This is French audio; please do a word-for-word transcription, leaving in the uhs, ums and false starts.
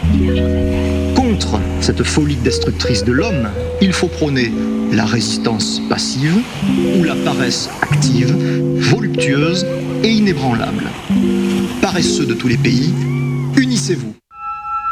Contre cette folie destructrice de l'homme, il faut prôner la résistance passive ou la paresse active, voluptueuse et inébranlable. Paresseux de tous les pays, unissez-vous.